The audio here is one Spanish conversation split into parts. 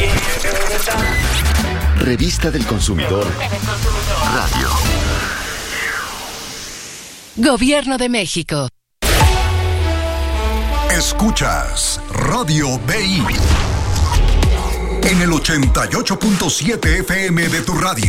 Revista del Consumidor Radio. Gobierno de México. Escuchas Radio BI en el 88.7 FM de tu radio.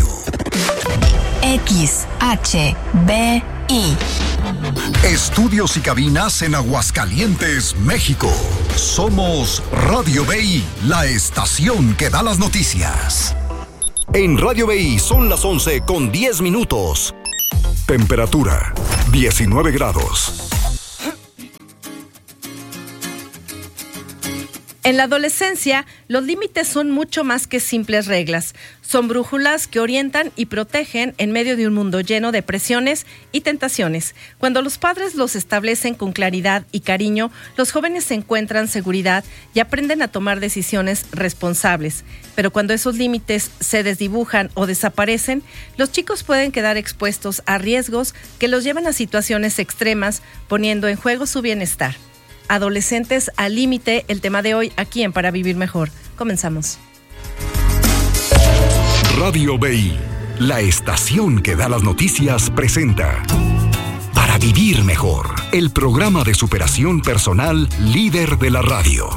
XHBI. Estudios y cabinas en Aguascalientes, México. Somos Radio BI, la estación que da las noticias. En Radio BI son las 11:10. Temperatura 19 grados. En la adolescencia, los límites son mucho más que simples reglas. Son brújulas que orientan y protegen en medio de un mundo lleno de presiones y tentaciones. Cuando los padres los establecen con claridad y cariño, los jóvenes encuentran seguridad y aprenden a tomar decisiones responsables. Pero cuando esos límites se desdibujan o desaparecen, los chicos pueden quedar expuestos a riesgos que los llevan a situaciones extremas, poniendo en juego su bienestar. Adolescentes al límite, el tema de hoy aquí en Para Vivir Mejor. Comenzamos. Radio BI, la estación que da las noticias, presenta Para Vivir Mejor, el programa de superación personal líder de la radio.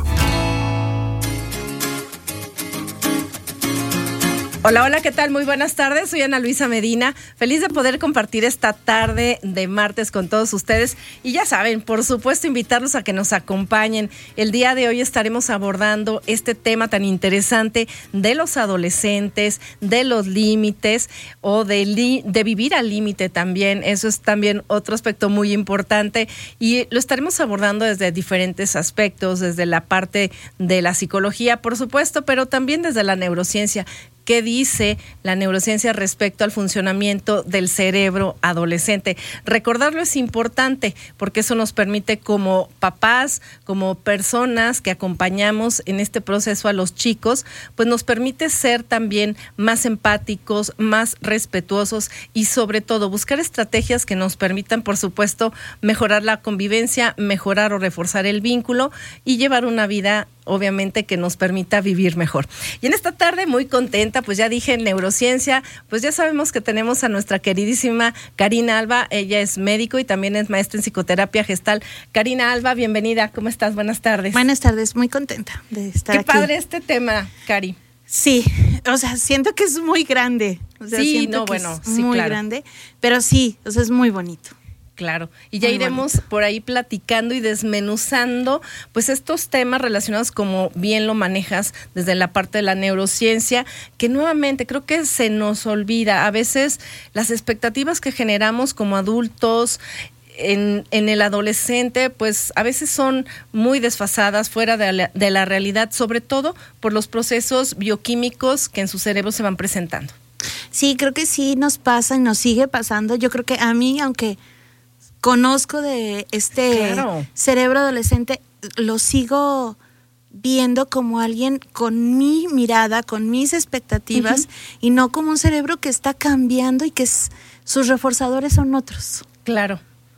Hola, hola, ¿qué tal? Muy buenas tardes, soy Ana Luisa Medina, feliz de poder compartir esta tarde de martes con todos ustedes y ya saben, por supuesto, invitarlos a que nos acompañen. El día de hoy estaremos abordando este tema tan interesante de los adolescentes, de los límites o de vivir al límite también. Eso es también otro aspecto muy importante y lo estaremos abordando desde diferentes aspectos, desde la parte de la psicología, por supuesto, pero también desde la neurociencia. ¿Qué dice la neurociencia respecto al funcionamiento del cerebro adolescente? Recordarlo es importante porque eso nos permite como papás, como personas que acompañamos en este proceso a los chicos, pues nos permite ser también más empáticos, más respetuosos y sobre todo buscar estrategias que nos permitan, por supuesto, mejorar la convivencia, mejorar o reforzar el vínculo y llevar una vida obviamente que nos permita vivir mejor. Y en esta tarde muy contenta, pues ya dije en neurociencia, pues ya sabemos que tenemos a nuestra queridísima Karina Alba, ella es médico y también es maestra en psicoterapia gestal. Karina Alba, bienvenida, ¿cómo estás? Buenas tardes. Buenas tardes, muy contenta de estar aquí. Qué padre este tema, Cari. Sí, o sea, siento que es muy grande. O sea, sí, siento no, que bueno, es sí, muy claro. grande, pero sí, o sea, es muy bonito. Claro, y ya Muy iremos bonito. por ahí platicando y desmenuzando pues estos temas relacionados como bien lo manejas desde la parte de la neurociencia, que nuevamente creo que se nos olvida. A veces las expectativas que generamos como adultos en el adolescente, pues a veces son muy desfasadas, fuera de la realidad, sobre todo por los procesos bioquímicos que en su cerebro se van presentando. Sí, creo que sí nos pasa y nos sigue pasando. Yo creo que a mí, aunque conozco de este Claro. cerebro adolescente, lo sigo viendo como alguien con mi mirada, con mis expectativas, y no como un cerebro que está cambiando y que sus reforzadores son otros. Claro.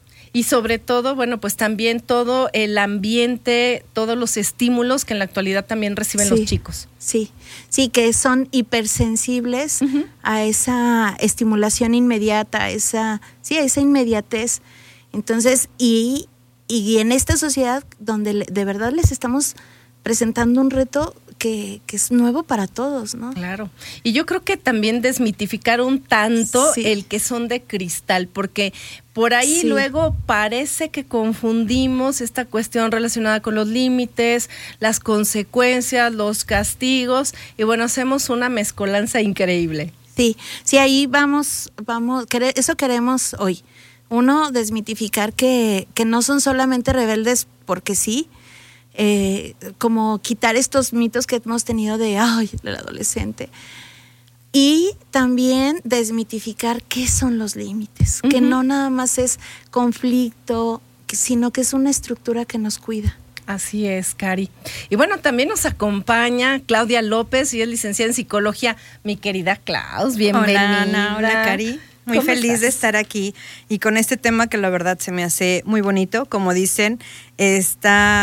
Y sobre todo, bueno, pues también todo el ambiente, todos los estímulos que en la actualidad también reciben los chicos. Sí, que son hipersensibles a esa estimulación inmediata, a esa inmediatez. Entonces, y en esta sociedad donde de verdad les estamos presentando un reto que es nuevo para todos, ¿no? Claro. Y yo creo que también desmitificar un tanto Sí. el que son de cristal, porque por ahí luego parece que confundimos esta cuestión relacionada con los límites, las consecuencias, los castigos, y bueno, hacemos una mezcolanza increíble. Sí, ahí vamos, eso queremos hoy. Uno, desmitificar que no son solamente rebeldes porque sí, como quitar estos mitos que hemos tenido del adolescente. Y también desmitificar qué son los límites, que no nada más es conflicto, sino que es una estructura que nos cuida. Así es, Cari. Y bueno, también nos acompaña Claudia López, y es licenciada en psicología. Mi querida Klaus, bienvenida. Hola, Ana, hola, Cari. Muy feliz de estar aquí y con este tema que la verdad se me hace muy bonito. Como dicen, está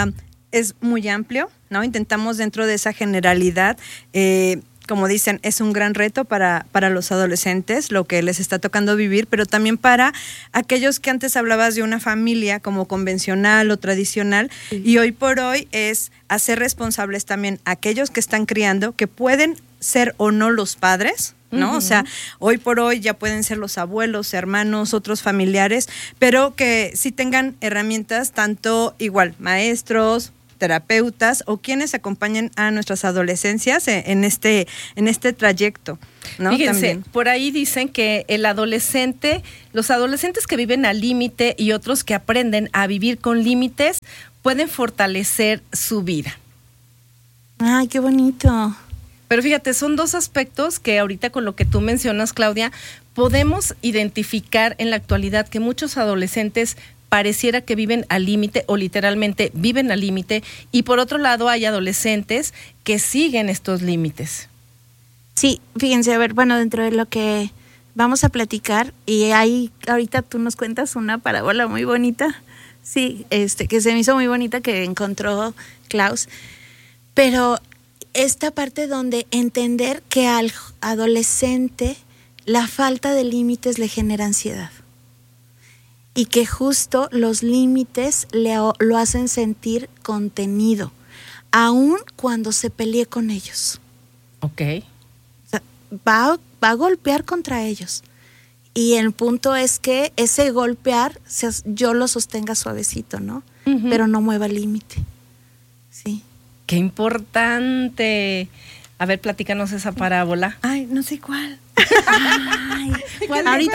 es muy amplio, ¿no? Intentamos dentro de esa generalidad, como dicen, es un gran reto para los adolescentes, lo que les está tocando vivir, pero también para aquellos que antes hablabas de una familia como convencional o tradicional, y hoy por hoy es hacer responsables también a aquellos que están criando, que pueden ser o no los padres, ¿no? O sea, hoy por hoy ya pueden ser los abuelos, hermanos, otros familiares, pero que sí tengan herramientas, tanto igual maestros, terapeutas o quienes acompañen a nuestras adolescencias en este trayecto, ¿no? Fíjense, también. Por ahí dicen que los adolescentes que viven al límite y otros que aprenden a vivir con límites pueden fortalecer su vida. Ay, qué bonito. Pero fíjate, son dos aspectos que ahorita con lo que tú mencionas, Claudia, podemos identificar en la actualidad que muchos adolescentes pareciera que viven al límite o literalmente viven al límite, y por otro lado hay adolescentes que siguen estos límites. Sí, fíjense, a ver, bueno, dentro de lo que vamos a platicar, y ahí ahorita tú nos cuentas una parábola muy bonita, sí, que se me hizo muy bonita, que encontró Klaus, pero esta parte donde entender que al adolescente la falta de límites le genera ansiedad. Y que justo los límites lo hacen sentir contenido, aun cuando se pelee con ellos. Ok. O sea, va a golpear contra ellos. Y el punto es que ese golpear, yo lo sostenga suavecito, ¿no? Uh-huh. Pero no mueva el límite. Sí. ¡Qué importante! A ver, platícanos esa parábola. Ay, no sé cuál. Ay, ahorita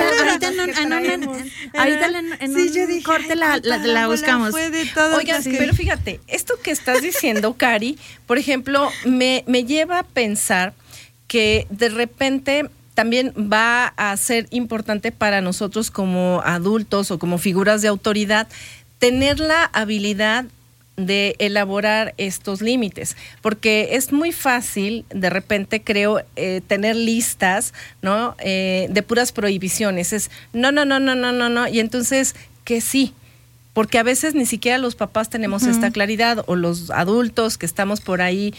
en un corte la buscamos. Oigan, pero fíjate, esto que estás diciendo, Cari, por ejemplo, me lleva a pensar que de repente también va a ser importante para nosotros como adultos o como figuras de autoridad tener la habilidad de elaborar estos límites, porque es muy fácil de repente, creo, tener listas, ¿no? De puras prohibiciones, es no, y entonces que sí, porque a veces ni siquiera los papás tenemos esta claridad, o los adultos que estamos por ahí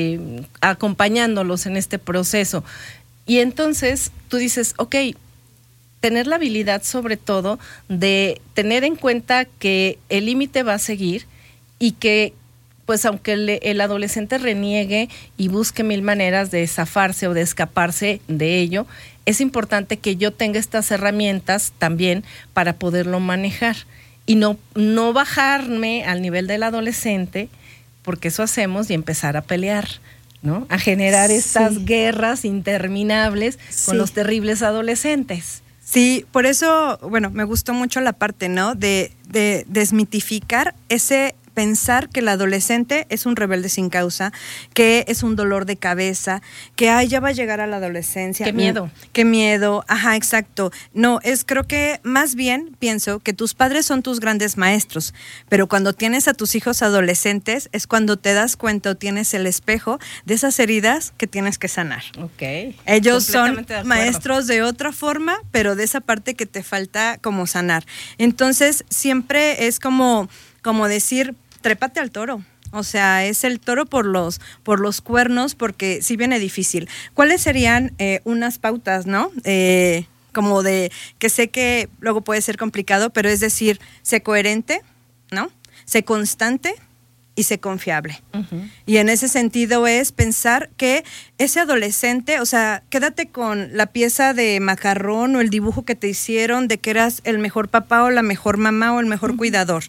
acompañándolos en este proceso, y entonces tú dices, ok, tener la habilidad sobre todo de tener en cuenta que el límite va a seguir, y que, pues, aunque el adolescente reniegue y busque mil maneras de zafarse o de escaparse de ello, es importante que yo tenga estas herramientas también para poderlo manejar y no bajarme al nivel del adolescente, porque eso hacemos, y empezar a pelear, ¿no? A generar estas guerras interminables con los terribles adolescentes. Sí, por eso, bueno, me gustó mucho la parte, ¿no? De desmitificar ese pensar que el adolescente es un rebelde sin causa, que es un dolor de cabeza, que ya va a llegar a la adolescencia. ¡Qué miedo! ¡Qué miedo! Ajá, exacto. No, creo que más bien pienso que tus padres son tus grandes maestros, pero cuando tienes a tus hijos adolescentes es cuando te das cuenta o tienes el espejo de esas heridas que tienes que sanar. Ok. Ellos son maestros de otra forma, pero de esa parte que te falta como sanar. Entonces, siempre es como decir, trépate al toro. O sea, es el toro por los cuernos, porque sí viene difícil. ¿Cuáles serían unas pautas, no? Como de, que sé que luego puede ser complicado, pero es decir, sé coherente, ¿no? Sé constante y sé confiable. Uh-huh. Y en ese sentido es pensar que ese adolescente, o sea, quédate con la pieza de macarrón o el dibujo que te hicieron de que eras el mejor papá o la mejor mamá o el mejor cuidador.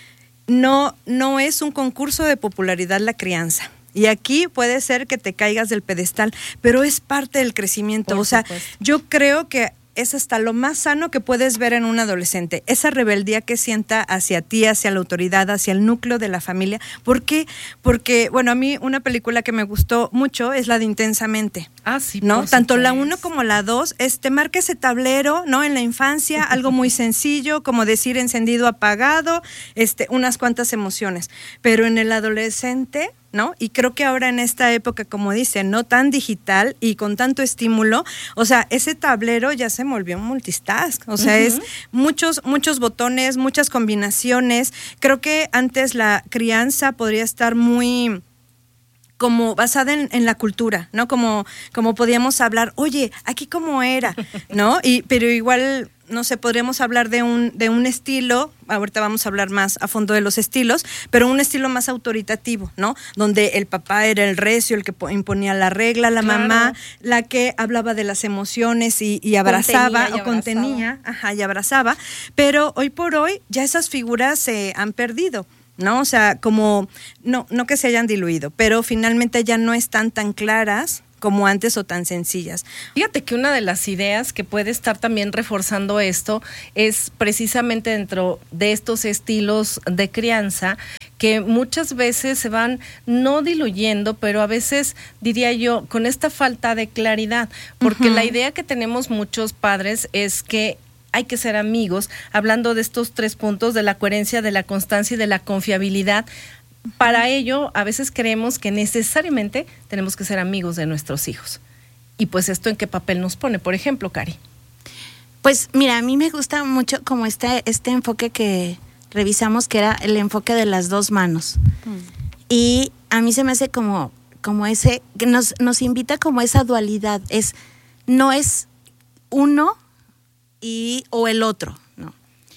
No es un concurso de popularidad la crianza. Y aquí puede ser que te caigas del pedestal, pero es parte del crecimiento. Por supuesto. Yo creo que es hasta lo más sano que puedes ver en un adolescente, esa rebeldía que sienta hacia ti, hacia la autoridad, hacia el núcleo de la familia. ¿Por qué? Porque, bueno, a mí una película que me gustó mucho es la de Intensamente. Ah, sí. ¿No? Tanto la 1 como la 2, marca ese tablero, ¿no? En la infancia, algo muy sencillo, como decir encendido, apagado, unas cuantas emociones. Pero en el adolescente ¿no? Y creo que ahora en esta época, como dicen, no tan digital y con tanto estímulo, o sea, ese tablero ya se volvió multitask, o sea, es muchos botones, muchas combinaciones. Creo que antes la crianza podría estar muy como basada en la cultura, ¿no? Como podíamos hablar, oye, aquí cómo era, ¿no? Pero igual, no sé, podríamos hablar de un estilo, ahorita vamos a hablar más a fondo de los estilos, pero un estilo más autoritativo, ¿no? Donde el papá era el recio, el que imponía la regla, la mamá, la que hablaba de las emociones y abrazaba, contenía, y abrazaba, pero hoy por hoy ya esas figuras se han perdido, ¿no? O sea, como, no que se hayan diluido, pero finalmente ya no están tan claras como antes o tan sencillas. Fíjate que una de las ideas que puede estar también reforzando esto es precisamente dentro de estos estilos de crianza que muchas veces se van no diluyendo, pero a veces, diría yo, con esta falta de claridad, porque la idea que tenemos muchos padres es que hay que ser amigos, hablando de estos 3 puntos, de la coherencia, de la constancia y de la confiabilidad. Para ello, a veces creemos que necesariamente tenemos que ser amigos de nuestros hijos. Y pues, ¿esto en qué papel nos pone? Por ejemplo, Cari. Pues mira, a mí me gusta mucho como este enfoque que revisamos, que era el enfoque de las 2 manos. Y a mí se me hace como ese, que nos invita como esa dualidad. No es uno o el otro, no.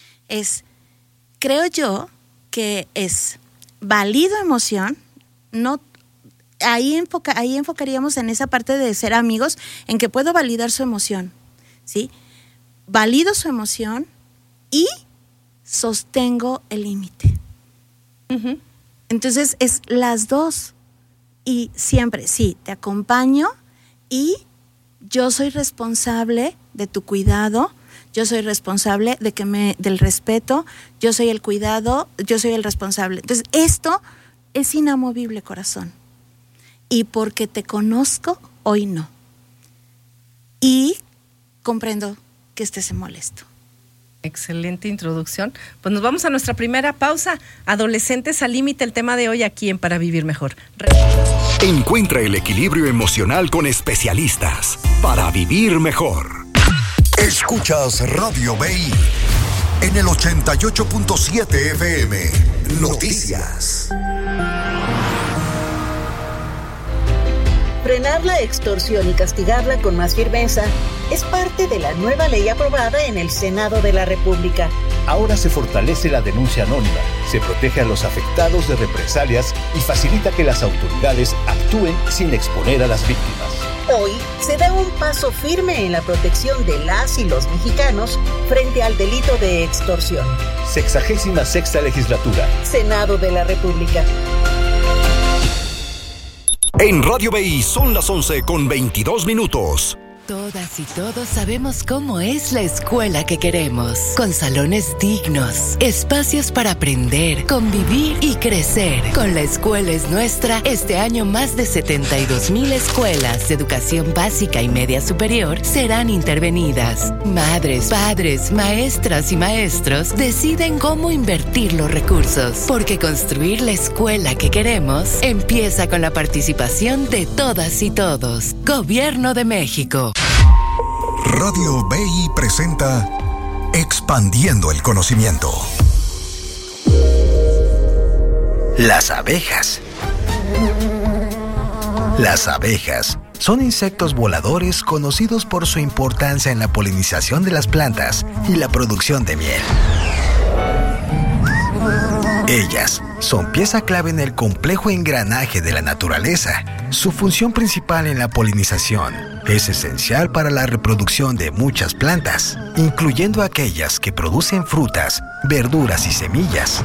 Creo yo que es valido emoción, no, ahí enfocaríamos en esa parte de ser amigos, en que puedo validar su emoción, ¿sí? Valido su emoción y sostengo el límite. Entonces es las 2, y siempre, sí, te acompaño y yo soy responsable de tu cuidado, yo soy responsable del respeto, yo soy el cuidado, yo soy el responsable. Entonces, esto es inamovible, corazón. Y porque te conozco, hoy no. Y comprendo que estés molesto. Excelente introducción. Pues nos vamos a nuestra primera pausa. Adolescentes al límite, el tema de hoy aquí en Para Vivir Mejor. Encuentra el equilibrio emocional con especialistas para vivir mejor. Escuchas Radio BI en el 88.7 FM. Noticias. Frenar la extorsión y castigarla con más firmeza es parte de la nueva ley aprobada en el Senado de la República. Ahora se fortalece la denuncia anónima, se protege a los afectados de represalias y facilita que las autoridades actúen sin exponer a las víctimas. Hoy se da un paso firme en la protección de las y los mexicanos frente al delito de extorsión. 66ª Legislatura. Senado de la República. En Radio BI son las 11:22. Todas y todos sabemos cómo es la escuela que queremos, con salones dignos, espacios para aprender, convivir y crecer. Con La Escuela es Nuestra, este año más de 72,000 escuelas de educación básica y media superior serán intervenidas. Madres, padres, maestras y maestros deciden cómo invertir los recursos, porque construir la escuela que queremos empieza con la participación de todas y todos. Gobierno de México. Radio BI presenta Expandiendo el Conocimiento. Las abejas. Las abejas son insectos voladores conocidos por su importancia en la polinización de las plantas y la producción de miel. Ellas son pieza clave en el complejo engranaje de la naturaleza. Su función principal en la polinización es esencial para la reproducción de muchas plantas, incluyendo aquellas que producen frutas, verduras y semillas.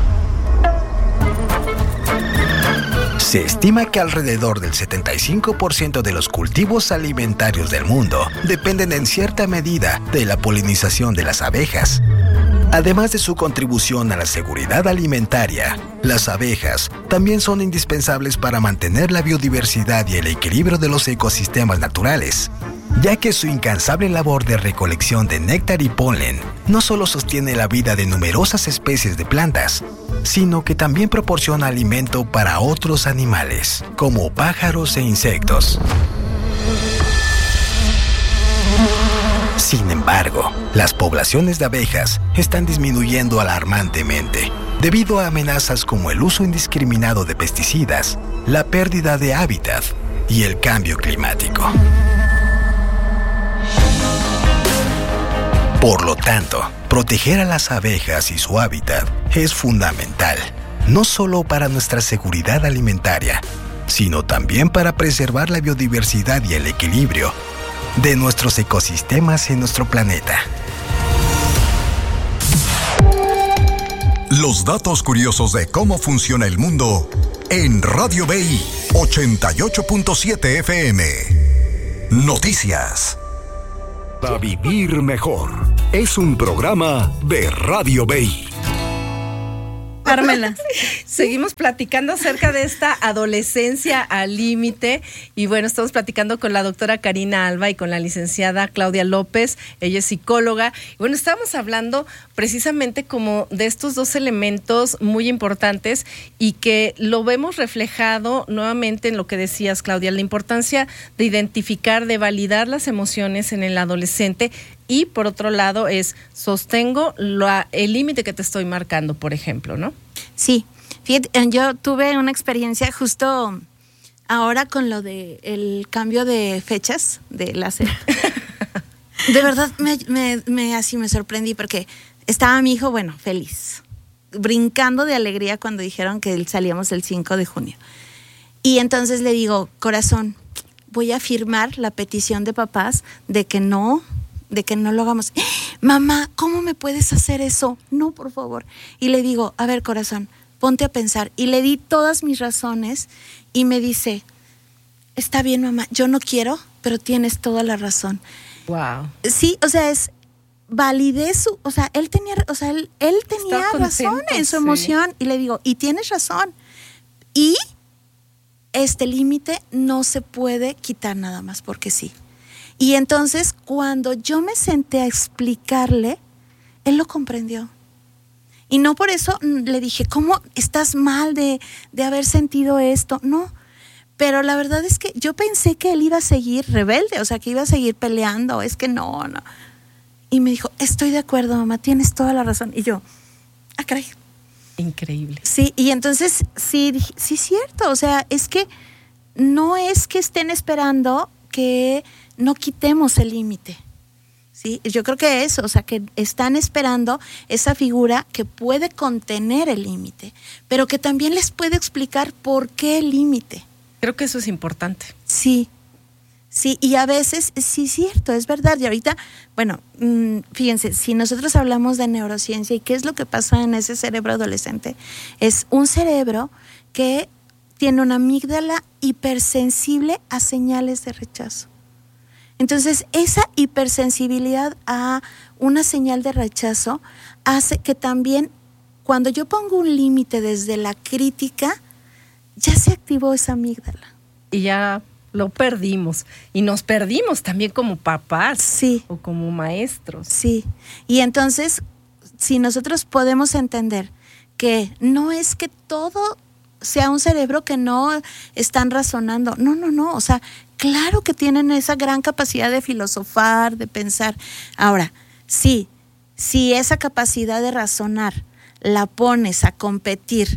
Se estima que alrededor del 75% de los cultivos alimentarios del mundo dependen en cierta medida de la polinización de las abejas. Además de su contribución a la seguridad alimentaria, las abejas también son indispensables para mantener la biodiversidad y el equilibrio de los ecosistemas naturales, ya que su incansable labor de recolección de néctar y polen no solo sostiene la vida de numerosas especies de plantas, sino que también proporciona alimento para otros animales, como pájaros e insectos. Sin embargo, las poblaciones de abejas están disminuyendo alarmantemente debido a amenazas como el uso indiscriminado de pesticidas, la pérdida de hábitat y el cambio climático. Por lo tanto, proteger a las abejas y su hábitat es fundamental, no solo para nuestra seguridad alimentaria, sino también para preservar la biodiversidad y el equilibrio de nuestros ecosistemas en nuestro planeta. Los datos curiosos de cómo funciona el mundo en Radio BI 88.7 FM. Noticias. Para vivir mejor. Es un programa de Radio BI. Carmela, seguimos platicando acerca de esta adolescencia al límite y bueno, estamos platicando con la doctora Karina Alba y con la licenciada Claudia López, ella es psicóloga. Y bueno, estábamos hablando precisamente como de estos dos elementos muy importantes y que lo vemos reflejado nuevamente en lo que decías, Claudia, la importancia de identificar, de validar las emociones en el adolescente. Y por otro lado es, sostengo el límite que te estoy marcando, por ejemplo, ¿no? Sí, fíjate, yo tuve una experiencia justo ahora con lo de el cambio de fechas de la SEP. De verdad, así me sorprendí porque estaba mi hijo, bueno, feliz, brincando de alegría cuando dijeron que salíamos el 5 de junio. Y entonces le digo, corazón, voy a firmar la petición de papás de que no lo hagamos. Mamá, ¿cómo me puedes hacer eso? No, por favor. Y le digo, a ver, corazón, ponte a pensar. Y le di todas mis razones y me dice, está bien, mamá, yo no quiero, pero tienes toda la razón. Wow. Sí, o sea, validez o sea, él tenía razón en su emoción. Sí. Y le digo, y tienes razón. Y este límite no se puede quitar nada más porque sí. Y entonces, cuando yo me senté a explicarle, él lo comprendió. Y no por eso le dije, ¿cómo estás mal de haber sentido esto? No, pero la verdad es que yo pensé que él iba a seguir rebelde, o sea, que iba a seguir peleando, es que no. Y me dijo, estoy de acuerdo, mamá, tienes toda la razón. Y yo, caray. Increíble. Sí, y entonces, sí, cierto, o sea, es que no es que estén esperando que no quitemos el límite, ¿sí? Yo creo que eso, o sea, que están esperando esa figura que puede contener el límite, pero que también les puede explicar por qué el límite. Creo que eso es importante. Sí, y a veces, sí, cierto, es verdad. Y ahorita, bueno, fíjense, si nosotros hablamos de neurociencia y qué es lo que pasa en ese cerebro adolescente, es un cerebro que tiene una amígdala hipersensible a señales de rechazo. Entonces, esa hipersensibilidad a una señal de rechazo hace que también, cuando yo pongo un límite desde la crítica, ya se activó esa amígdala. Y ya lo perdimos. Y nos perdimos también como papás. Sí. O como maestros. Sí. Y entonces, si nosotros podemos entender que no es que todo sea un cerebro que no están razonando. No. O sea, claro que tienen esa gran capacidad de filosofar, de pensar. Ahora, sí, si esa capacidad de razonar la pones a competir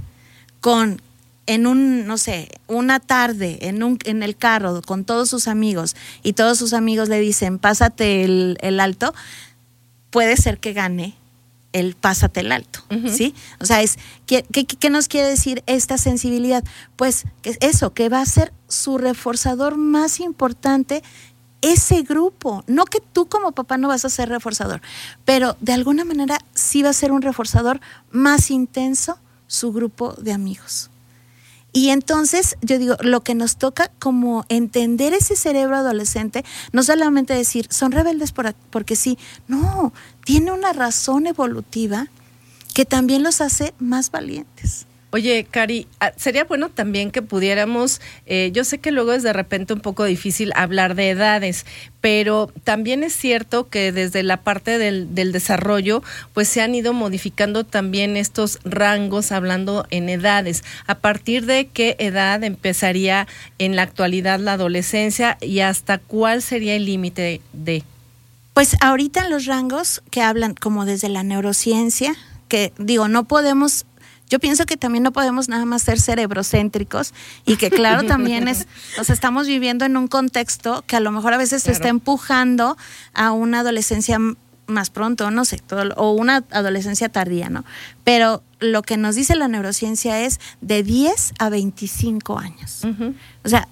una tarde en el carro con todos sus amigos y todos sus amigos le dicen, pásate el alto, puede ser que gane el pásate el alto, uh-huh. ¿Sí? O sea, ¿qué nos quiere decir esta sensibilidad? Pues que va a ser su reforzador más importante, ese grupo. No que tú como papá no vas a ser reforzador, pero de alguna manera sí va a ser un reforzador más intenso su grupo de amigos. Y entonces, yo digo, lo que nos toca como entender ese cerebro adolescente, no solamente decir, son rebeldes porque sí, no, tiene una razón evolutiva que también los hace más valientes. Oye, Cari, sería bueno también que pudiéramos, yo sé que luego es de repente un poco difícil hablar de edades, pero también es cierto que desde la parte del desarrollo, pues se han ido modificando también estos rangos hablando en edades. ¿A partir de qué edad empezaría en la actualidad la adolescencia y hasta cuál sería el límite de? Pues ahorita en los rangos que hablan como desde la neurociencia, que digo, no podemos... Yo pienso que también no podemos nada más ser cerebrocéntricos y que claro también estamos viviendo en un contexto que a lo mejor a veces se está empujando a una adolescencia más pronto, no sé, o una adolescencia tardía, ¿no? Pero lo que nos dice la neurociencia es de 10 a 25 años. Uh-huh. O sea,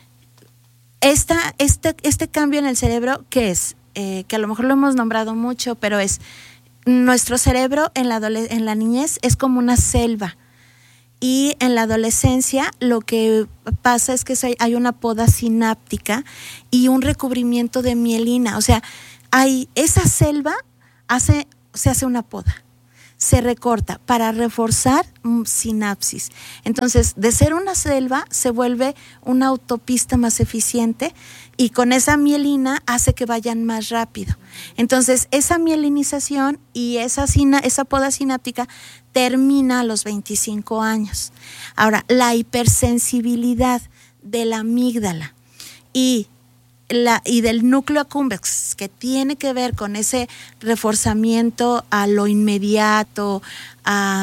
este cambio en el cerebro, ¿qué es? Que a lo mejor lo hemos nombrado mucho, pero es... Nuestro cerebro en la niñez es como una selva y en la adolescencia lo que pasa es que hay una poda sináptica y un recubrimiento de mielina. O sea, esa selva se hace una poda, se recorta para reforzar sinapsis. Entonces, de ser una selva se vuelve una autopista más eficiente y con esa mielina hace que vayan más rápido. Entonces, esa mielinización y esa poda sináptica termina a los 25 años. Ahora, la hipersensibilidad de la amígdala y del núcleo accumbens, que tiene que ver con ese reforzamiento a lo inmediato, a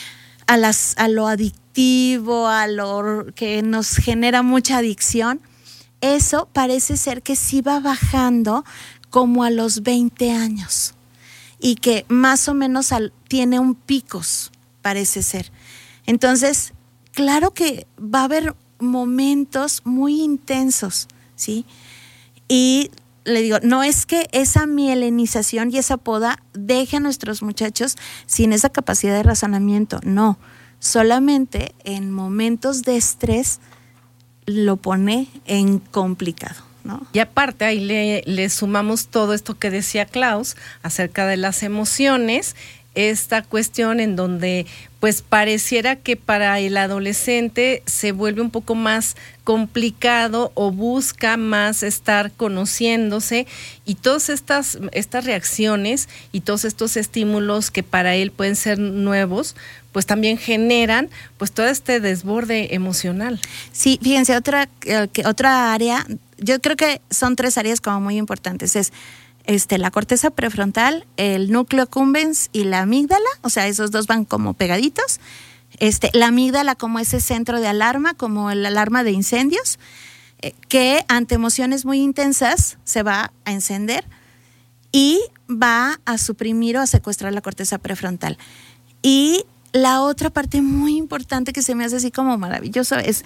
lo adictivo, a lo que nos genera mucha adicción, eso parece ser que sí va bajando como a los 20 años y que más o menos tiene un picos, parece ser. Entonces, claro que va a haber momentos muy intensos, ¿sí? Y le digo, no es que esa mielinización y esa poda deje a nuestros muchachos sin esa capacidad de razonamiento, no. Solamente en momentos de estrés lo pone en complicado, ¿no? Y aparte ahí le sumamos todo esto que decía Klaus acerca de las emociones, esta cuestión en donde pues pareciera que para el adolescente se vuelve un poco más complicado o busca más estar conociéndose y todas estas reacciones y todos estos estímulos que para él pueden ser nuevos, pues también generan pues todo este desborde emocional. Sí, fíjense, otra área, yo creo que son 3 áreas como muy importantes, es la corteza prefrontal, el núcleo accumbens y la amígdala, o sea, esos dos van como pegaditos. La amígdala como ese centro de alarma, como el alarma de incendios, que ante emociones muy intensas se va a encender y va a suprimir o a secuestrar la corteza prefrontal. Y la otra parte muy importante que se me hace así como maravilloso es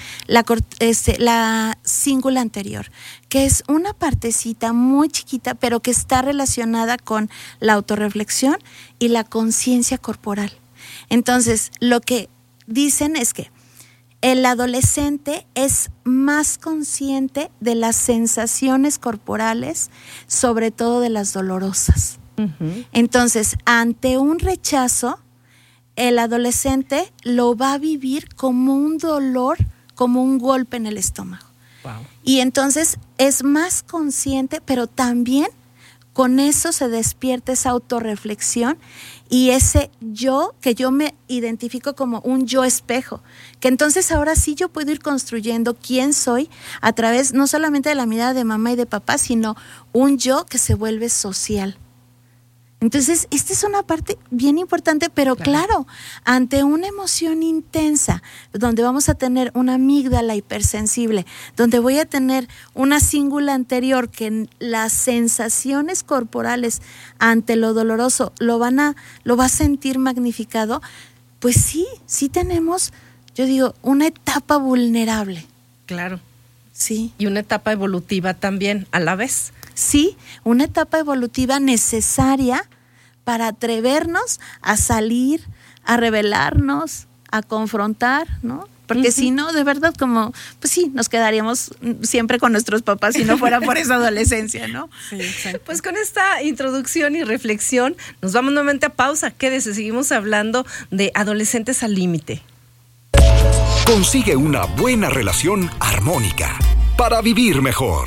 la cíngula anterior, que es una partecita muy chiquita, pero que está relacionada con la autorreflexión y la conciencia corporal. Entonces, lo que dicen es que el adolescente es más consciente de las sensaciones corporales, sobre todo de las dolorosas. Uh-huh. Entonces, ante un rechazo, el adolescente lo va a vivir como un dolor, como un golpe en el estómago. Wow. Y entonces es más consciente, pero también con eso se despierta esa autorreflexión y ese yo, que yo me identifico como un yo espejo, que entonces ahora sí yo puedo ir construyendo quién soy a través no solamente de la mirada de mamá y de papá, sino un yo que se vuelve social. Entonces, esta es una parte bien importante, pero claro, ante una emoción intensa, donde vamos a tener una amígdala hipersensible, donde voy a tener una cíngula anterior que las sensaciones corporales ante lo doloroso lo va a sentir magnificado, pues sí tenemos, yo digo, una etapa vulnerable. Claro. Sí. Y una etapa evolutiva también a la vez. Sí, una etapa evolutiva necesaria para atrevernos a salir, a rebelarnos, a confrontar, ¿no? Porque si no, de verdad, pues sí, nos quedaríamos siempre con nuestros papás si no fuera por esa adolescencia, ¿no? Sí, exacto. Pues con esta introducción y reflexión, nos vamos nuevamente a pausa. Quédese, seguimos hablando de adolescentes al límite. Consigue una buena relación armónica para vivir mejor.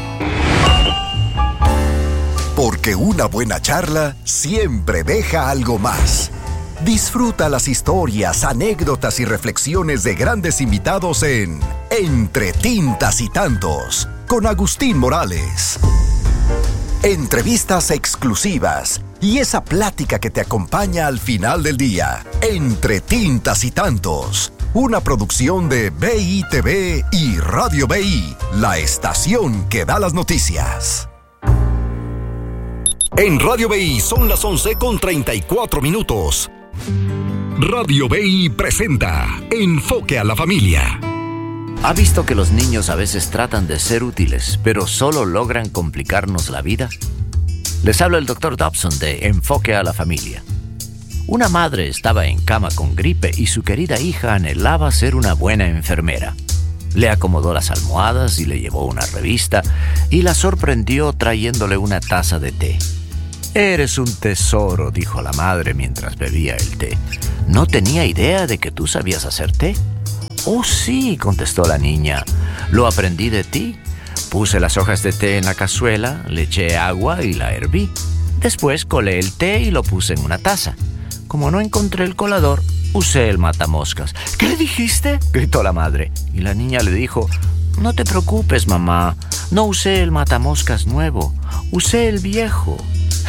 Porque una buena charla siempre deja algo más. Disfruta las historias, anécdotas y reflexiones de grandes invitados en Entre Tintas y Tantos, con Agustín Morales. Entrevistas exclusivas y esa plática que te acompaña al final del día. Entre Tintas y Tantos, una producción de BITV y Radio BI, la estación que da las noticias. En Radio BI son las 11:34. Radio BI presenta Enfoque a la Familia. ¿Ha visto que los niños a veces tratan de ser útiles, pero solo logran complicarnos la vida? Les habla el Dr. Dobson de Enfoque a la Familia. Una madre estaba en cama con gripe y su querida hija anhelaba ser una buena enfermera. Le acomodó las almohadas y le llevó una revista y la sorprendió trayéndole una taza de té. «Eres un tesoro», dijo la madre mientras bebía el té. «No tenía idea de que tú sabías hacer té». «Oh, sí», contestó la niña. «Lo aprendí de ti. Puse las hojas de té en la cazuela, le eché agua y la herví. Después colé el té y lo puse en una taza. Como no encontré el colador, usé el matamoscas». «¿Qué dijiste?», gritó la madre. Y la niña le dijo: «No te preocupes, mamá. No usé el matamoscas nuevo. Usé el viejo».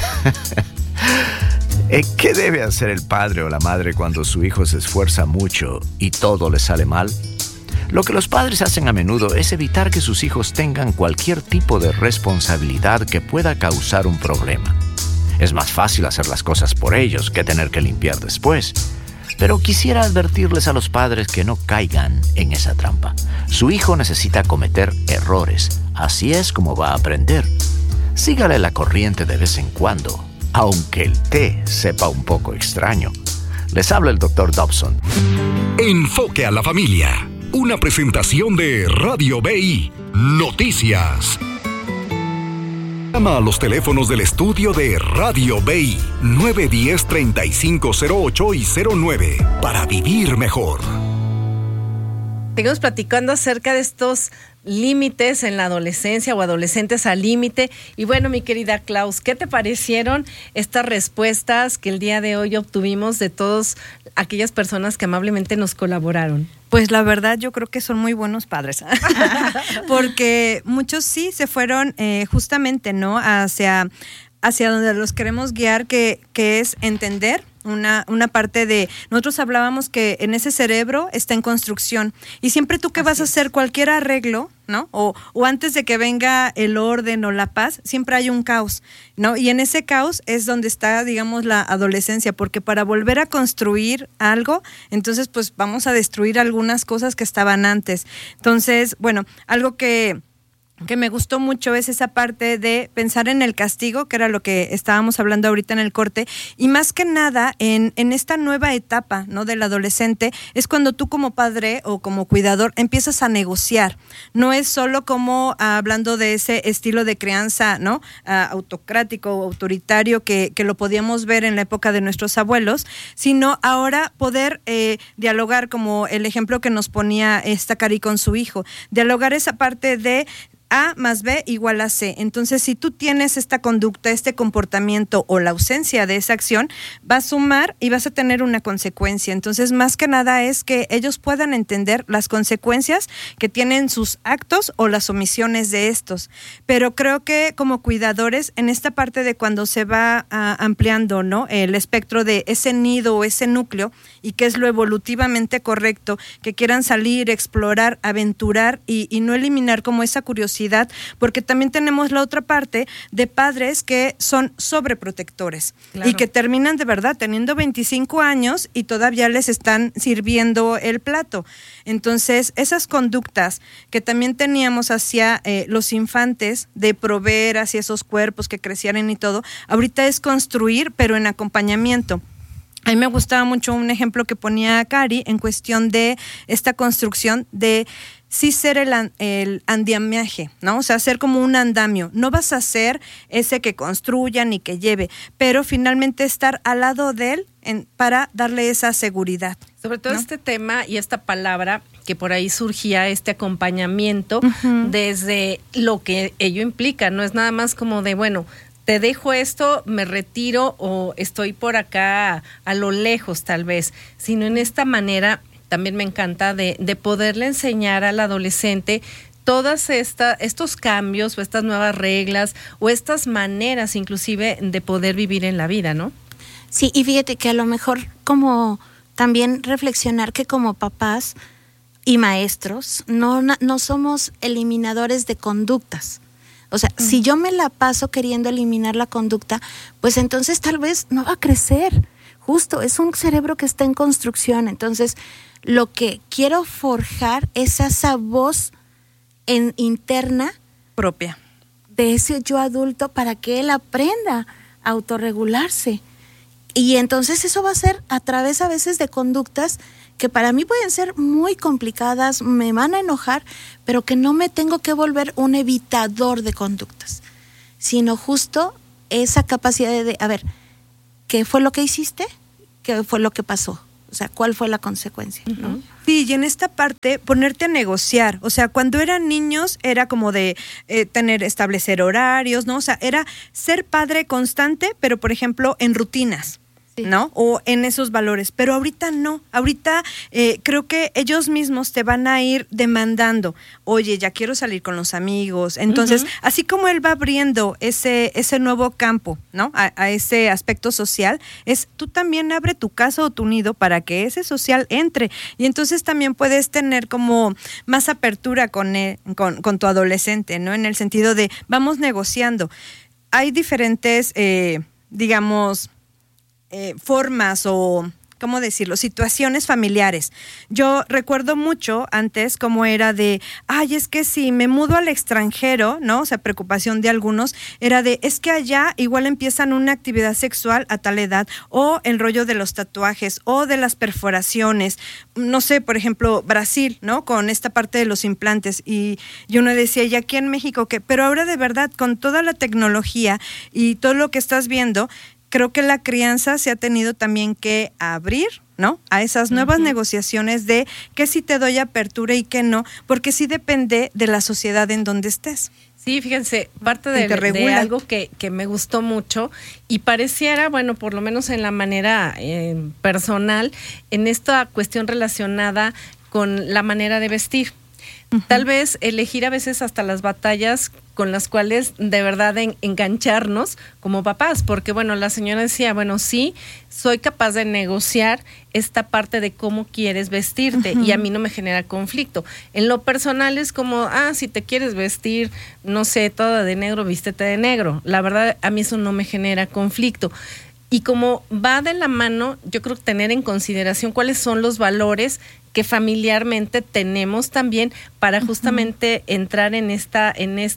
¿Qué debe hacer el padre o la madre cuando su hijo se esfuerza mucho y todo le sale mal? Lo que los padres hacen a menudo es evitar que sus hijos tengan cualquier tipo de responsabilidad que pueda causar un problema. Es más fácil hacer las cosas por ellos que tener que limpiar después. Pero quisiera advertirles a los padres que no caigan en esa trampa. Su hijo necesita cometer errores. Así es como va a aprender. Sígale la corriente de vez en cuando, aunque el té sepa un poco extraño. Les habla el Dr. Dobson. Enfoque a la Familia, una presentación de Radio BI Noticias. Llama a los teléfonos del estudio de Radio BI 910-3508 y 09 para vivir mejor. Seguimos platicando acerca de estos límites en la adolescencia o adolescentes al límite. Y bueno, mi querida Klaus, ¿qué te parecieron estas respuestas que el día de hoy obtuvimos de todas aquellas personas que amablemente nos colaboraron? Pues la verdad yo creo que son muy buenos padres, porque muchos sí se fueron justamente, ¿no?, hacia donde los queremos guiar, que es entender una parte de, nosotros hablábamos que en ese cerebro está en construcción, y siempre tú que vas a hacer cualquier arreglo, ¿no?, o antes de que venga el orden o la paz, siempre hay un caos, ¿no? Y en ese caos es donde está, digamos, la adolescencia, porque para volver a construir algo, entonces pues vamos a destruir algunas cosas que estaban antes. Entonces, bueno, algo que me gustó mucho es esa parte de pensar en el castigo, que era lo que estábamos hablando ahorita en el corte, y más que nada en esta nueva etapa, ¿no?, del adolescente, es cuando tú como padre o como cuidador empiezas a negociar. No es solo como hablando de ese estilo de crianza, ¿no?, autocrático o autoritario que lo podíamos ver en la época de nuestros abuelos, sino ahora poder dialogar, como el ejemplo que nos ponía esta Cari con su hijo, dialogar esa parte de A más B igual a C. Entonces, si tú tienes esta conducta, este comportamiento o la ausencia de esa acción, va a sumar y vas a tener una consecuencia. Entonces, más que nada es que ellos puedan entender las consecuencias que tienen sus actos o las omisiones de estos. Pero creo que como cuidadores, en esta parte de cuando se va ampliando, ¿no?, el espectro de ese nido o ese núcleo, y que es lo evolutivamente correcto, que quieran salir, explorar, aventurar y no eliminar como esa curiosidad, porque también tenemos la otra parte de padres que son sobreprotectores, claro, y que terminan de verdad teniendo 25 años y todavía les están sirviendo el plato. Entonces, esas conductas que también teníamos hacia los infantes, de proveer hacia esos cuerpos que crecieran y todo, ahorita es construir, pero en acompañamiento. A mí me gustaba mucho un ejemplo que ponía Cari en cuestión de esta construcción de sí ser el andamiaje, ¿no? O sea, ser como un andamio. No vas a ser ese que construya ni que lleve, pero finalmente estar al lado de él para darle esa seguridad. Sobre todo, ¿no? Este tema y esta palabra que por ahí surgía, este acompañamiento, desde lo que ello implica. No es nada más como de, bueno, te dejo esto, me retiro o estoy por acá a lo lejos tal vez, sino en esta manera también me encanta de poderle enseñar al adolescente todas estos cambios o estas nuevas reglas o estas maneras inclusive de poder vivir en la vida, ¿no? Sí, y fíjate que a lo mejor como también reflexionar que como papás y maestros no somos eliminadores de conductas. O sea, si yo me la paso queriendo eliminar la conducta, pues entonces tal vez no va a crecer. Justo, es un cerebro que está en construcción. Entonces, lo que quiero forjar es esa voz interna propia de ese yo adulto para que él aprenda a autorregularse. Y entonces eso va a ser a través a veces de conductas que para mí pueden ser muy complicadas, me van a enojar, pero que no me tengo que volver un evitador de conductas, sino justo esa capacidad de a ver, ¿qué fue lo que hiciste? ¿Qué fue lo que pasó? O sea, ¿cuál fue la consecuencia? ¿No? Sí, y en esta parte, ponerte a negociar. O sea, cuando eran niños era como de establecer horarios, ¿no? O sea, era ser padre constante, pero por ejemplo, en rutinas. ¿No? O en esos valores, pero ahorita no, ahorita creo que ellos mismos te van a ir demandando, oye, ya quiero salir con los amigos, entonces, así como él va abriendo ese nuevo campo, ¿no? A ese aspecto social, tú también abre tu casa o tu nido para que ese social entre, y entonces también puedes tener como más apertura con tu adolescente, ¿no? En el sentido de, vamos negociando. Hay diferentes, digamos, formas o, ¿cómo decirlo?, situaciones familiares. Yo recuerdo mucho antes cómo era de, es que si me mudo al extranjero, ¿no? O sea, preocupación de algunos, era de, es que allá igual empiezan una actividad sexual a tal edad, o el rollo de los tatuajes, o de las perforaciones, no sé, por ejemplo, Brasil, ¿no? Con esta parte de los implantes, y uno decía, ¿y aquí en México qué? Pero ahora de verdad, con toda la tecnología y todo lo que estás viendo, creo que la crianza se ha tenido también que abrir, ¿no? A esas nuevas negociaciones de qué sí te doy apertura y qué no, porque sí depende de la sociedad en donde estés. Sí, fíjense, parte de algo que me gustó mucho y pareciera, bueno, por lo menos en la manera personal, en esta cuestión relacionada con la manera de vestir. Tal vez elegir a veces hasta las batallas con las cuales de verdad engancharnos como papás, porque bueno, la señora decía, bueno, sí, soy capaz de negociar esta parte de cómo quieres vestirte y a mí no me genera conflicto. En lo personal es como, si te quieres vestir, no sé, toda de negro, vístete de negro. La verdad, a mí eso no me genera conflicto. Y como va de la mano, yo creo que tener en consideración cuáles son los valores que familiarmente tenemos también para justamente entrar en estos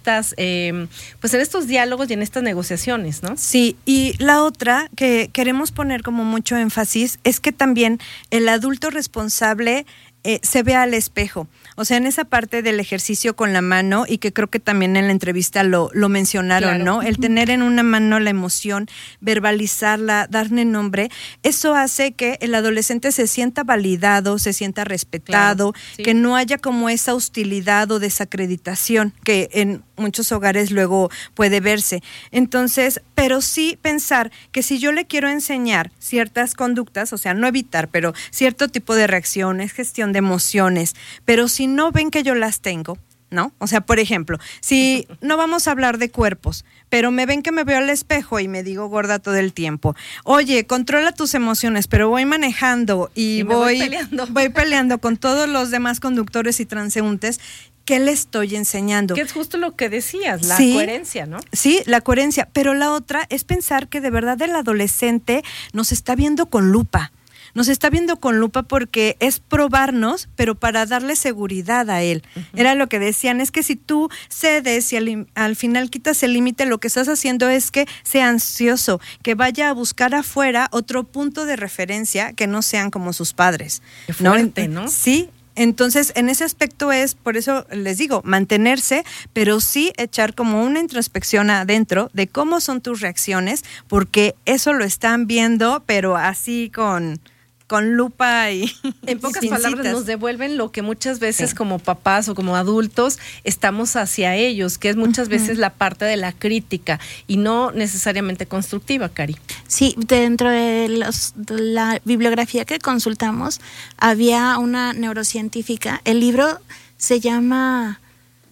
diálogos y en estas negociaciones, ¿no? Sí, y la otra que queremos poner como mucho énfasis es que también el adulto responsable se vea al espejo. O sea, en esa parte del ejercicio con la mano, y que creo que también en la entrevista lo mencionaron, claro, ¿no? El tener en una mano la emoción, verbalizarla, darle nombre, eso hace que el adolescente se sienta validado, se sienta respetado, claro, sí, que no haya como esa hostilidad o desacreditación que en muchos hogares luego puede verse. Entonces, pero sí pensar que si yo le quiero enseñar ciertas conductas, o sea, no evitar, pero cierto tipo de reacciones, gestión de emociones, pero si no ven que yo las tengo, ¿no? O sea, por ejemplo, si no vamos a hablar de cuerpos, pero me ven que me veo al espejo y me digo gorda todo el tiempo. Oye, controla tus emociones, pero voy manejando y voy peleando con todos los demás conductores y transeúntes. ¿Qué le estoy enseñando? Que es justo lo que decías, la coherencia, ¿no? Sí, la coherencia, pero la otra es pensar que de verdad el adolescente nos está viendo con lupa. nos está viendo con lupa porque es probarnos, pero para darle seguridad a él. Era lo que decían, es que si tú cedes y al final quitas el límite, lo que estás haciendo es que sea ansioso, que vaya a buscar afuera otro punto de referencia que no sean como sus padres. Qué fuerte, ¿no? Sí. Entonces, en ese aspecto es, por eso les digo, mantenerse, pero sí echar como una introspección adentro de cómo son tus reacciones, porque eso lo están viendo, pero así con lupa y en pocas pincitas. palabras nos devuelven lo que muchas veces como papás o como adultos estamos hacia ellos, que es muchas veces la parte de la crítica y no necesariamente constructiva, Cari. Sí, dentro de la bibliografía que consultamos había una neurocientífica, el libro se llama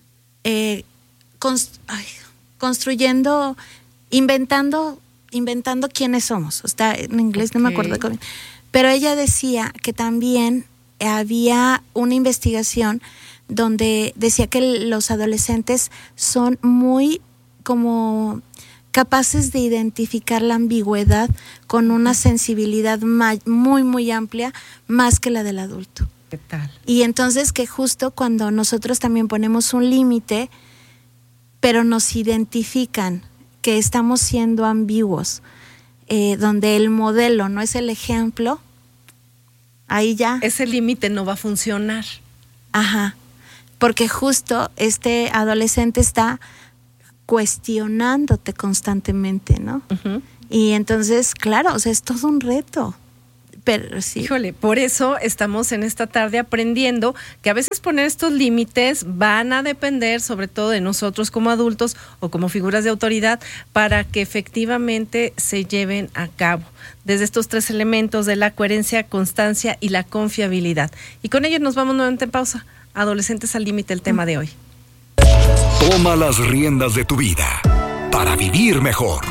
inventando quiénes somos, está en inglés, no me acuerdo cómo. Pero ella decía que también había una investigación donde decía que los adolescentes son muy como capaces de identificar la ambigüedad con una sensibilidad muy, muy amplia, más que la del adulto. ¿Qué tal? Y entonces que justo cuando nosotros también ponemos un límite, pero nos identifican que estamos siendo ambiguos, donde el modelo no es el ejemplo, ahí ya. Ese límite no va a funcionar. Ajá, porque justo este adolescente está cuestionándote constantemente, ¿no? Uh-huh. Y entonces, claro, o sea, es todo un reto. Pero sí. Híjole, por eso estamos en esta tarde aprendiendo que a veces poner estos límites van a depender sobre todo de nosotros como adultos o como figuras de autoridad para que efectivamente se lleven a cabo. Desde estos 3 elementos de la coherencia, constancia y la confiabilidad. Y con ellos nos vamos nuevamente en pausa. Adolescentes al límite, el tema de hoy. Toma las riendas de tu vida para vivir mejor.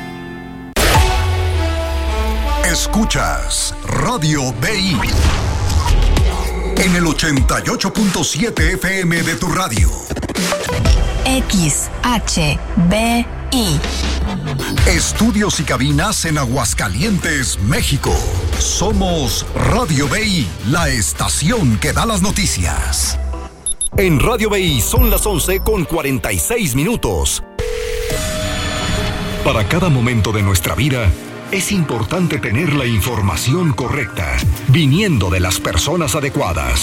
Escuchas Radio BI en el 88.7 FM de tu radio. XHBI. Estudios y cabinas en Aguascalientes, México. Somos Radio BI, la estación que da las noticias. En Radio BI son las 11:46. Para cada momento de nuestra vida, es importante tener la información correcta, viniendo de las personas adecuadas.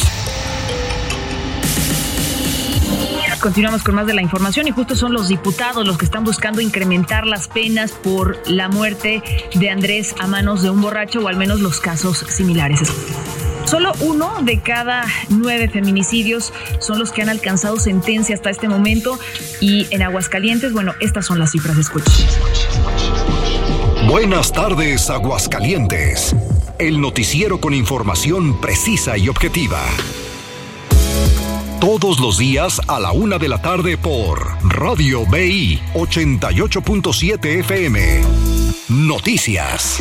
Continuamos con más de la información y justo son los diputados los que están buscando incrementar las penas por la muerte de Andrés a manos de un borracho, o al menos los casos similares. Solo 1 de cada 9 feminicidios son los que han alcanzado sentencia hasta este momento, y en Aguascalientes, bueno, estas son las cifras, escuchen. Buenas tardes, Aguascalientes. El noticiero con información precisa y objetiva. Todos los días a la 1 de la tarde por Radio BI 88.7 FM. Noticias.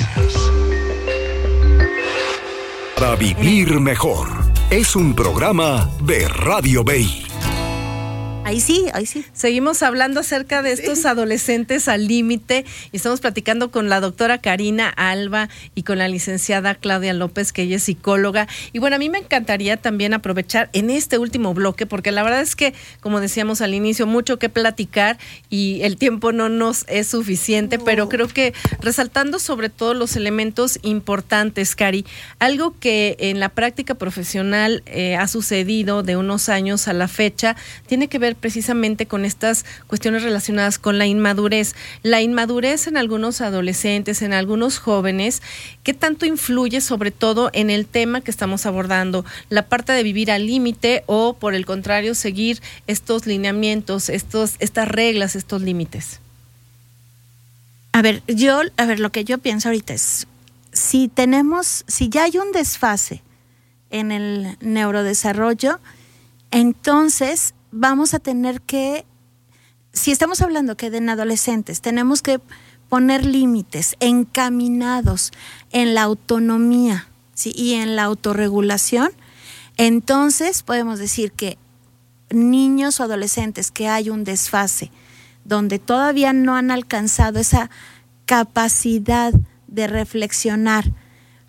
Para vivir mejor. Es un programa de Radio BI. Ahí sí. Seguimos hablando acerca de estos adolescentes al límite y estamos platicando con la doctora Karina Alba y con la licenciada Claudia López, que ella es psicóloga. Y bueno, a mí me encantaría también aprovechar en este último bloque, porque la verdad es que, como decíamos al inicio, mucho que platicar y el tiempo no nos es suficiente, pero creo que resaltando sobre todo los elementos importantes, Cari, algo que en la práctica profesional ha sucedido de unos años a la fecha, tiene que ver precisamente con estas cuestiones relacionadas con la inmadurez. La inmadurez en algunos adolescentes, en algunos jóvenes, ¿qué tanto influye sobre todo en el tema que estamos abordando? La parte de vivir al límite o, por el contrario, seguir estos lineamientos, estas reglas, estos límites. A ver, lo que yo pienso ahorita es, si ya hay un desfase en el neurodesarrollo, entonces vamos a tener que, si estamos hablando que en adolescentes tenemos que poner límites encaminados en la autonomía, ¿sí?, y en la autorregulación, entonces podemos decir que niños o adolescentes que hay un desfase donde todavía no han alcanzado esa capacidad de reflexionar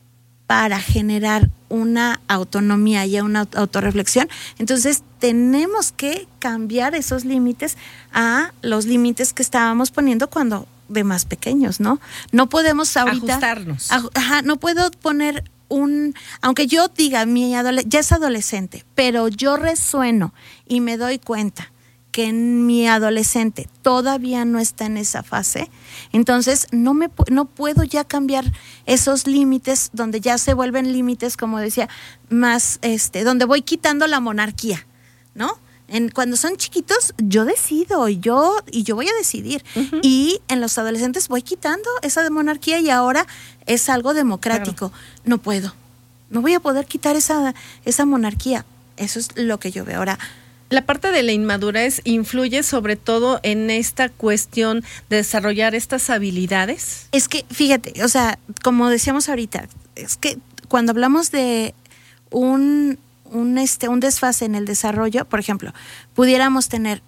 para generar una autonomía y una autorreflexión, entonces tenemos que cambiar esos límites a los límites que estábamos poniendo cuando de más pequeños, ¿no? No podemos ahorita ajustarnos. No puedo poner aunque yo diga ya es adolescente, pero yo resueno y me doy cuenta que mi adolescente todavía no está en esa fase, entonces no puedo ya cambiar esos límites donde ya se vuelven límites, como decía, más donde voy quitando la monarquía, ¿no? Cuando son chiquitos, yo decido y yo voy a decidir. Uh-huh. Y en los adolescentes voy quitando esa de monarquía y ahora es algo democrático. Claro. No voy a poder quitar esa monarquía. Eso es lo que yo veo ahora. La parte de la inmadurez influye sobre todo en esta cuestión de desarrollar estas habilidades. Es que, fíjate, o sea, como decíamos ahorita, es que cuando hablamos de un desfase en el desarrollo, por ejemplo, pudiéramos tener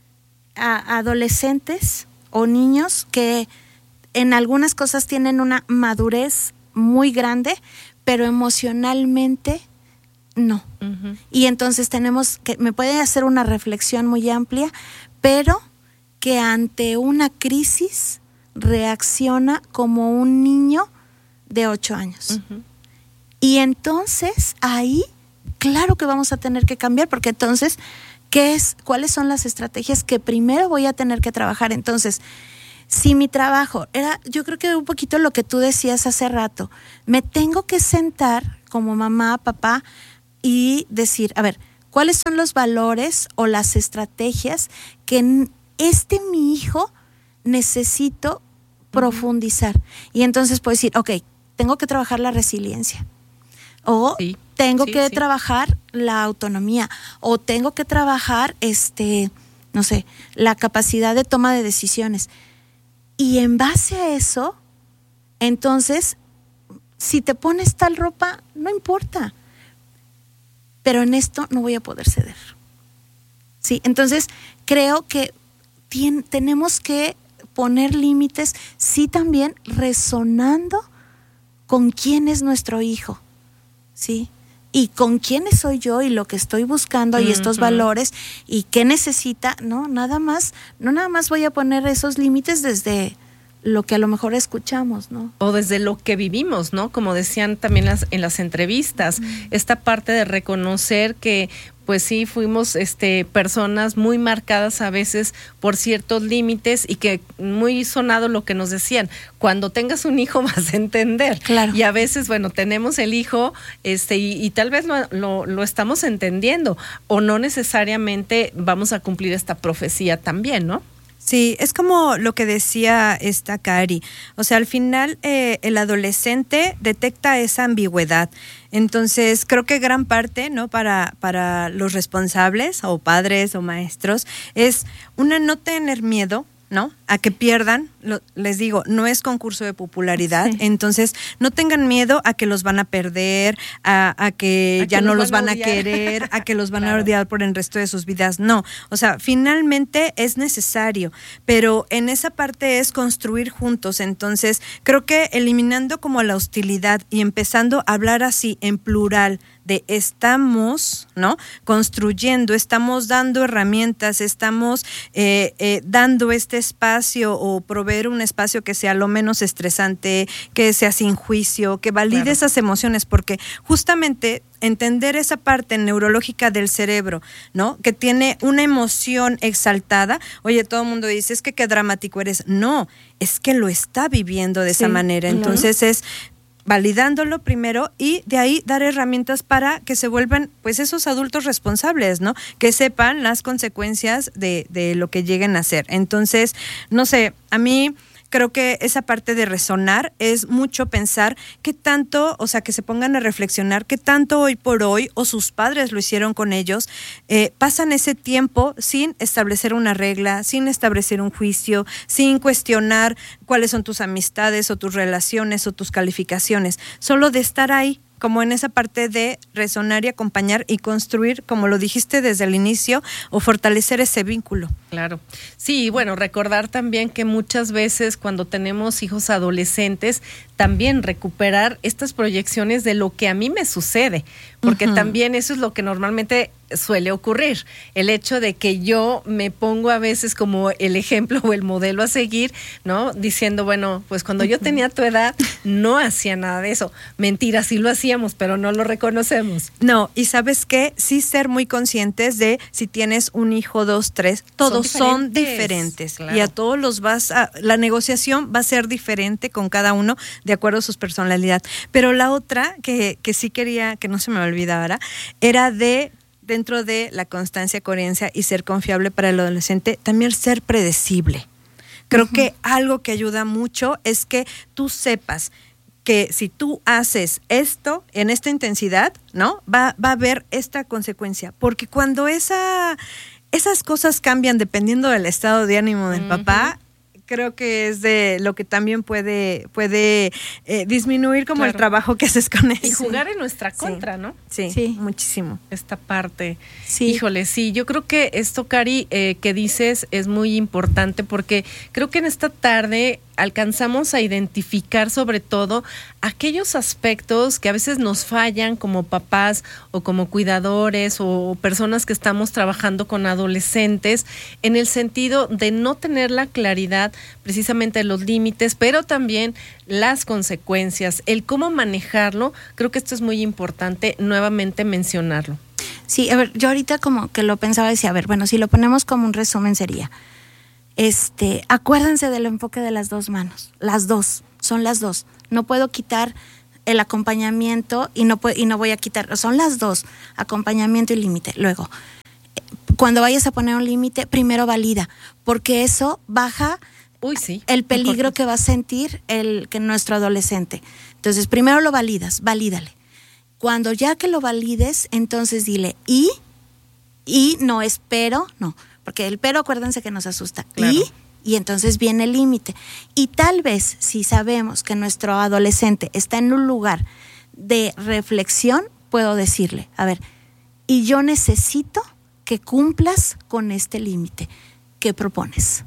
a adolescentes o niños que en algunas cosas tienen una madurez muy grande, pero emocionalmente no. Uh-huh. Y entonces me puede hacer una reflexión muy amplia, pero que ante una crisis reacciona como un niño de 8 años. Uh-huh. Y entonces ahí claro que vamos a tener que cambiar, porque entonces, ¿cuáles son las estrategias que primero voy a tener que trabajar? Entonces, si mi trabajo era, yo creo que un poquito lo que tú decías hace rato, me tengo que sentar como mamá, papá y decir, a ver, ¿cuáles son los valores o las estrategias que mi hijo necesito profundizar? Y entonces puedo decir, ok, tengo que trabajar la resiliencia. O tengo que trabajar la autonomía, o tengo que trabajar, la capacidad de toma de decisiones. Y en base a eso, entonces, si te pones tal ropa, no importa. Pero en esto no voy a poder ceder. Sí, entonces creo que tenemos que poner límites, sí, también resonando con quién es nuestro hijo. ¿Sí? Y con quiénes soy yo y lo que estoy buscando y estos valores y qué necesita, no nada más voy a poner esos límites desde lo que a lo mejor escuchamos, ¿no? O desde lo que vivimos, ¿no? Como decían también en las entrevistas, esta parte de reconocer que pues sí, fuimos personas muy marcadas a veces por ciertos límites y que muy sonado lo que nos decían, cuando tengas un hijo vas a entender. Claro. Y a veces, bueno, tenemos el hijo y tal vez lo estamos entendiendo o no necesariamente vamos a cumplir esta profecía también, ¿no? Sí, es como lo que decía esta Cari, o sea, al final el adolescente detecta esa ambigüedad, entonces creo que gran parte, ¿no? para los responsables o padres o maestros es no tener miedo, ¿no? A que pierdan, les digo, no es concurso de popularidad, entonces no tengan miedo a que los van a perder, a que ya no los van a querer, a que los van a odiar por el resto de sus vidas, no, o sea, finalmente es necesario, pero en esa parte es construir juntos, entonces creo que eliminando como la hostilidad y empezando a hablar así en plural, de estamos, ¿no? Construyendo, estamos dando herramientas, estamos dando este espacio o proveer un espacio que sea lo menos estresante, que sea sin juicio, que valide esas emociones, porque justamente entender esa parte neurológica del cerebro, ¿no? Que tiene una emoción exaltada. Oye, todo el mundo dice, es que qué dramático eres. No, es que lo está viviendo de esa manera. Entonces es validándolo primero y de ahí dar herramientas para que se vuelvan pues esos adultos responsables, ¿no? Que sepan las consecuencias de lo que lleguen a hacer. Entonces, no sé, a mí creo que esa parte de resonar es mucho pensar qué tanto, o sea, que se pongan a reflexionar qué tanto hoy por hoy, o sus padres lo hicieron con ellos, pasan ese tiempo sin establecer una regla, sin establecer un juicio, sin cuestionar cuáles son tus amistades o tus relaciones o tus calificaciones, solo de estar ahí, como en esa parte de resonar y acompañar y construir, como lo dijiste desde el inicio, o fortalecer ese vínculo. Claro. Sí, bueno, recordar también que muchas veces cuando tenemos hijos adolescentes, también recuperar estas proyecciones de lo que a mí me sucede, porque también eso es lo que normalmente suele ocurrir, el hecho de que yo me pongo a veces como el ejemplo o el modelo a seguir, ¿no? Diciendo, bueno, pues cuando yo tenía tu edad no hacía nada de eso. Mentira, sí lo hacíamos, pero no lo reconocemos. No, y ¿sabes qué? Sí ser muy conscientes de si tienes un hijo, 2, 3, todos son diferentes. Claro. Y a todos los la negociación va a ser diferente con cada uno de acuerdo a su personalidad. Pero la otra que sí quería, que no se me olvidara, era dentro de la constancia, coherencia y ser confiable para el adolescente, también ser predecible. Creo que algo que ayuda mucho es que tú sepas que si tú haces esto en esta intensidad, ¿no? Va a haber esta consecuencia. Porque cuando esas cosas cambian dependiendo del estado de ánimo del papá, creo que es de lo que también puede disminuir como el trabajo que haces con eso. Y jugar en nuestra contra, ¿no? Sí, muchísimo. Esta parte. Sí. Híjole, sí, yo creo que esto, Cari, que dices es muy importante porque creo que en esta tarde alcanzamos a identificar sobre todo aquellos aspectos que a veces nos fallan como papás o como cuidadores o personas que estamos trabajando con adolescentes, en el sentido de no tener la claridad precisamente de los límites, pero también las consecuencias, el cómo manejarlo. Creo que esto es muy importante nuevamente mencionarlo. Sí, a ver, yo ahorita como que lo pensaba, decía, a ver, bueno, si lo ponemos como un resumen sería, acuérdense del enfoque de las dos manos, son las dos, no puedo quitar el acompañamiento y no voy a quitar, son las dos, acompañamiento y límite. Luego, cuando vayas a poner un límite, primero valida, porque eso baja el peligro que va a sentir que nuestro adolescente. Entonces, primero lo valídale. Cuando ya que lo valides, entonces dile, y no espero, no, porque el pero acuérdense que nos asusta. Claro. Y entonces viene el límite. Y tal vez si sabemos que nuestro adolescente está en un lugar de reflexión, puedo decirle, a ver, y yo necesito que cumplas con este límite. ¿Qué propones?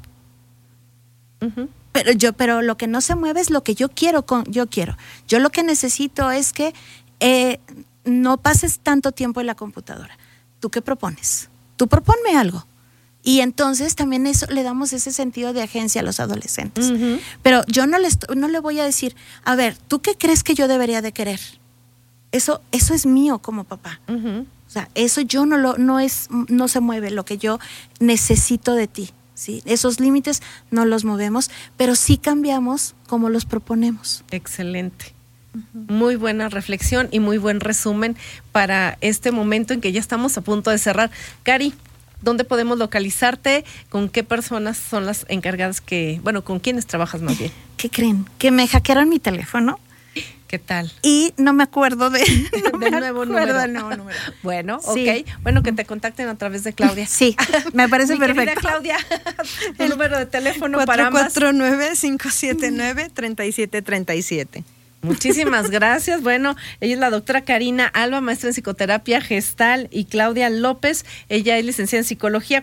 Pero lo que no se mueve es lo que yo quiero. Yo lo que necesito es que no pases tanto tiempo en la computadora. ¿Tú qué propones? Tú proponme algo. Y entonces también eso le damos ese sentido de agencia a los adolescentes. Pero yo no le voy a decir, a ver, ¿tú qué crees que yo debería de querer? Eso es mío como papá. O sea, eso yo no se mueve lo que yo necesito de ti. ¿Sí? Esos límites no los movemos, pero sí cambiamos como los proponemos. Excelente. Muy buena reflexión y muy buen resumen para este momento en que ya estamos a punto de cerrar. Cari, ¿dónde podemos localizarte? ¿Con qué personas son las encargadas con quiénes trabajas más bien? ¿Qué creen? Que me hackearon mi teléfono. ¿Qué tal? Y no me acuerdo del nuevo número. Bueno, sí. Ok. Bueno, que te contacten a través de Claudia. Sí, me parece perfecto. Querida Claudia, el número de teléfono para ambas. 449-579-3737. Muchísimas gracias. Bueno, ella es la doctora Karina Alba, maestra en psicoterapia gestal, y Claudia López, ella es licenciada en psicología.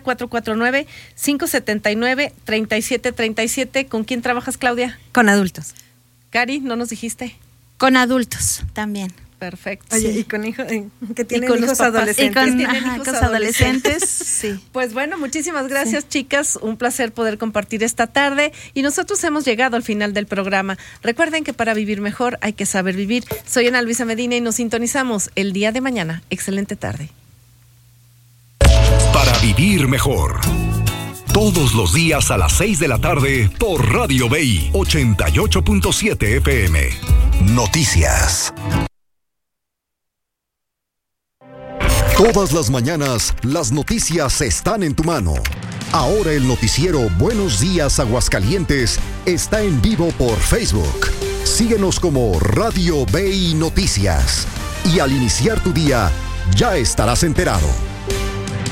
449-579-3737. ¿Con quién trabajas, Claudia? Con adultos. Cari, ¿no nos dijiste? Con adultos también. Perfecto. Oye, sí. Y con hijos que tienen hijos adolescentes. Hijos adolescentes. Sí. Pues bueno, muchísimas gracias, chicas. Un placer poder compartir esta tarde. Y nosotros hemos llegado al final del programa. Recuerden que para vivir mejor hay que saber vivir. Soy Ana Luisa Medina y nos sintonizamos el día de mañana. Excelente tarde. Para vivir mejor. Todos los días a las 6 de la tarde por Radio BI 88.7 FM. Noticias. Todas las mañanas, las noticias están en tu mano. Ahora el noticiero Buenos Días Aguascalientes está en vivo por Facebook. Síguenos como Radio BI Noticias. Y al iniciar tu día, ya estarás enterado.